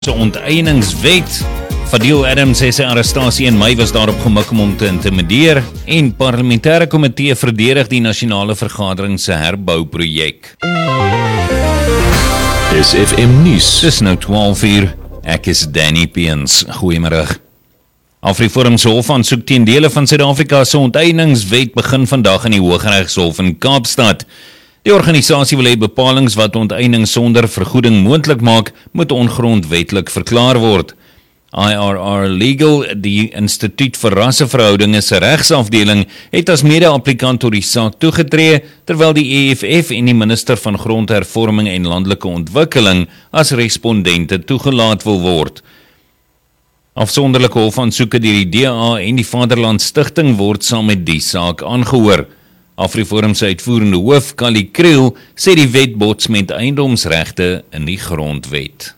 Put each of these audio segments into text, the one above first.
Se onteieningswet. Fadil Adams sê sy arrestasie in Mei was daarop gemik om te intimideer en parlementêre komitee verdedig die nasionale vergadering se herbouprojek. SFM nuus. Dis nou 12:00. Ek is Danny Peens. Goeiemôre. Afriforum se hofaansoek teen dele van Suid-Afrika se onteieningswet begin vandag in die Hooggeregshof in Kaapstad. Die organisasie wil hê bepalings wat onteiening sonder vergoeding moontlik maak, moet ongrondwetlik verklaar word. IRR Legal, die Instituut vir Rasseverhoudinge se regsafdeling, het as mede-applikant tot die saak toegetree, terwyl die EFF en die minister van Grondhervorming en Landelike Ontwikkeling as respondente toegelaat wil word. Afsonderlike hofaansoeke deur die DA en die Vaderland Stichting word saam met die saak aangehoor. Afriforum se uitvoerende hoof, Kali Kriel, sê die wet bots met eiendomsregte in die grondwet.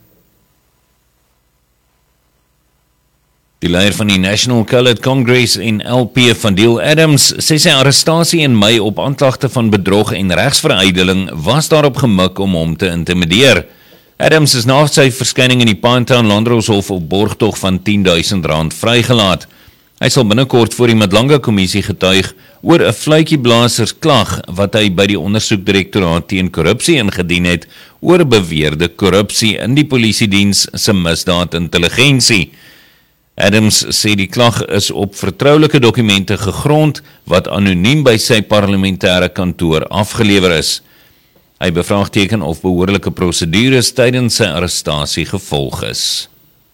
Die leier van die National Coloured Congress en LP, Fadil Adams, sê sy arrestasie in Mei op aanklagte van bedrog en regsverydeling was daarop gemik om hom te intimideer. Adams is na sy verskyning in die Pinetown Landdroshof op borgtog van R10.000 vrygelaat. Hy sal binnekort voor die Madlanga kommissie getuig oor 'n fluitjieblasersklag wat hy by die ondersoekdirektoraat teen korrupsie ingedien het oor beweerde korrupsie in die polisiediens se misdaadintelligensie. Adams sê die klag is op vertroulike dokumente gegrond wat anoniem by sy parlementêre kantoor afgelewer is. Hy bevraagteken of behoorlike prosedures tydens sy arrestasie gevolg is.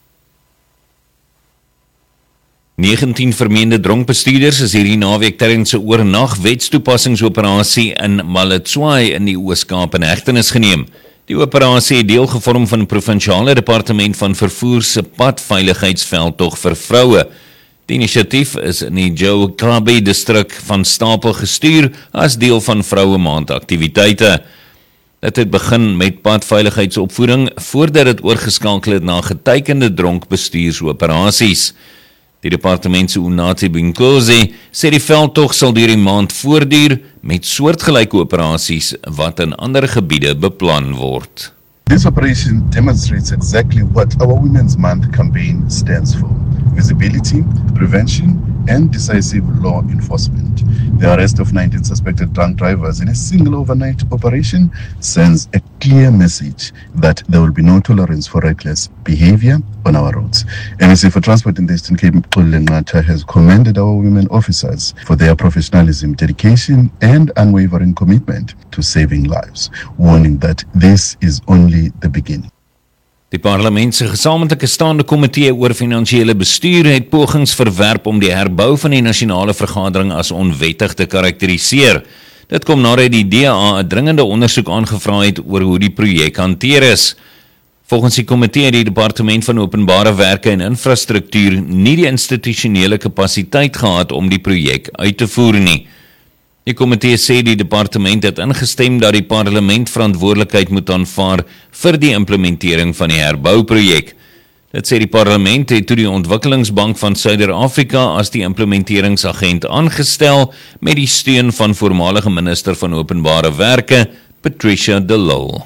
19 vermeende dronkbestuurders is hierdie naweek tydens 'n oornag-wetstoepassingsoperasie in Maletswai in die Oos-Kaap in hegtenis geneem. Die operasie het deel gevorm van die provinsiale departement van vervoer se padveiligheidsveldtog vir vroue. Die inisiatief is in die Joe Clubby distrik van Stapel gestuur as deel van Vroue Maand aktiwiteite. Dit het begin met padveiligheidsopvoeding voordat dit oorgeskakel het na getekende dronkbestuursoperasies. Die departement se Unathi Binkosi sê die veldtog sal deur die maand voortduur met soortgelyke operasies wat in ander gebiede beplan word. This operation demonstrates exactly what our Women's Month campaign stands for: visibility, prevention, and decisive law enforcement. The arrest of 19 suspected drunk drivers in a single overnight operation sends a clear message that there will be no tolerance for reckless behavior on our roads. MEC for Transport in the Eastern Cape, Xolile has commended our women officers for their professionalism, dedication, and unwavering commitment to saving lives, warning that this is only the beginning. Die parlement se gesamentlike staande komitee oor finansiële bestuur het pogings verwerp om die herbou van die nasionale vergadering as onwettig te karakteriseer. Dit kom nadat die DA 'n dringende ondersoek aangevra het oor hoe die projek hanteer is. Volgens die komitee het die departement van openbare werke en infrastruktuur nie die institusionele kapasiteit gehad om die projek uit te voer nie. Die komitee sê die departement het ingestem dat die parlement verantwoordelikheid moet aanvaar vir die implementering van die herbouprojek. Dit sê die parlement het toe die Ontwikkelingsbank van Suider-Afrika as die implementeringsagent aangestel met die steun van voormalige minister van openbare werke, Patricia de Lille.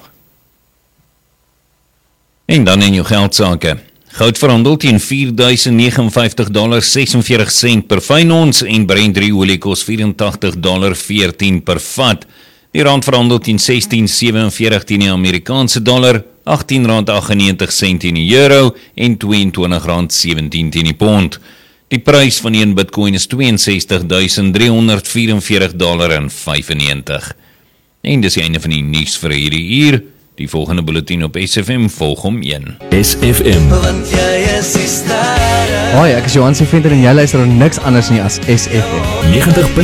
En dan in jou geldsake. Goud verhandel teen $4,059.46 per fyn ons en Brent olie kos $84.14 per vat. Die rand verhandel teen 16,47 teen die Amerikaanse dollar, R18.98 teen die euro en R22.17 teen die pond. Die prys van een Bitcoin is $62,344.95. En dis die einde van die nuus vir hierdie uur. Die volgende bulletin op SFM volg om 1. SFM. Hoi, ek is Johan se vriend en jy luister na niks anders nie as SFM. 90.